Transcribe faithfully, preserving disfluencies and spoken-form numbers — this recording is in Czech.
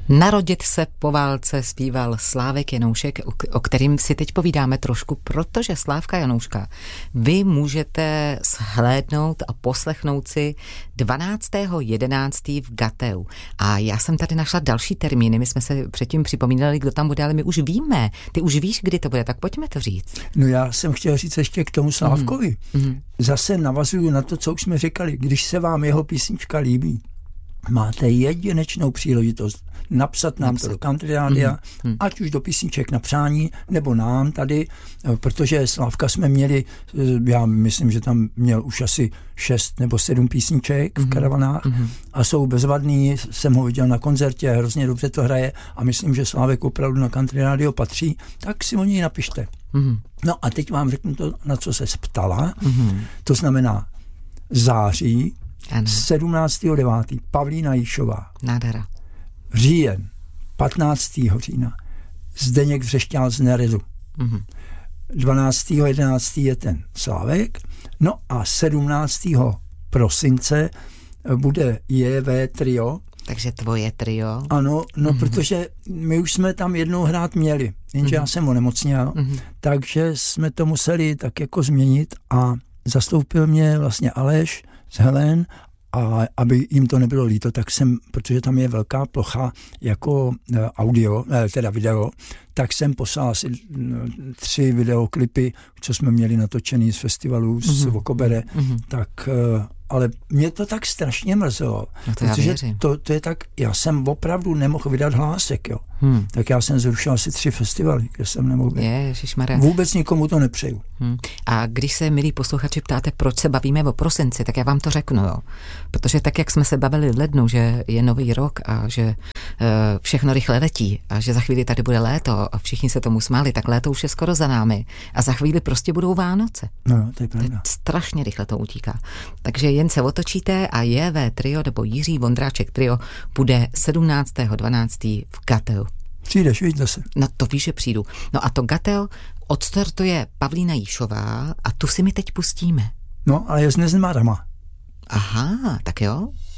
Narodit se po válce zpíval Slávek Janoušek, o kterým si teď povídáme trošku, protože Slávka Janouška vy můžete shlédnout a poslechnout si dvanáctého jedenáctého v Gateu. A já jsem tady našla další termíny, my jsme se předtím připomínali, kdo tam bude, ale my už víme. Ty už víš, kdy to bude, tak pojďme to říct. No já jsem chtěl říct ještě k tomu Slávkovi. Mm. Zase navazuju na to, co už jsme říkali. Když se vám jeho písnička líbí, máte jedinečnou příležitost napsat nám napsat. to do Country Rádia, mm. ať už do písniček na přání, nebo nám tady, protože Slávka jsme měli, já myslím, že tam měl už asi šest nebo sedm písniček mm. v karavanách mm. a jsou bezvadný, jsem ho viděl na koncertě, hrozně dobře to hraje a myslím, že Slávek opravdu na Country Radio patří, tak si o něj napište. Mm. No a teď vám řeknu to, na co se ptala, mm. to znamená září, ano. sedmnáctého devátého Pavlína Jíšová. Nádhera. Říjen, patnáctého října Zdeněk Vřešťál z Neredu. Mm-hmm. dvanáctého jedenáctého je ten Slávek. No a sedmnáctého prosince bude J V trio. Takže tvoje trio. Ano, no mm-hmm. protože my už jsme tam jednou hrát měli, jenže mm-hmm. já jsem onemocněl, mm-hmm. takže jsme to museli tak jako změnit a zastoupil mě vlastně Aleš z Helen a aby jim to nebylo líto, tak jsem, protože tam je velká plocha jako audio, teda video, tak jsem poslal asi tři videoklipy, co jsme měli natočený z festivalu z mm-hmm. Vokobere, mm-hmm. tak ale mě to tak strašně mrzelo, no to protože to, to je tak, já jsem opravdu nemohl vydat hlásek, jo. Hmm. Tak já jsem zrušil asi tři festivaly, kde jsem nemohl být. Ježišmarja. Vůbec nikomu to nepřeju. Hmm. A když se, milí posluchači, ptáte, proč se bavíme o prosinci, tak já vám to řeknu, jo. Protože tak, jak jsme se bavili v lednu, že je nový rok a že uh, všechno rychle letí a že za chvíli tady bude léto a všichni se tomu smáli, tak léto už je skoro za námi a za chvíli prostě budou Vánoce. No, to je pravda. Strašně rychle to utíká. Takže jen se otočíte a J V trio nebo Jiří Vondráček trio bude sedmnáctého dvanáctého v Gateu. Přijdeš, víš zase. No to víš, že přijdu. No a to Gateu odstartuje Pavlína Jíšová a tu si mi teď pustíme. No, ale je s Nezmarama. Aha, tak jo.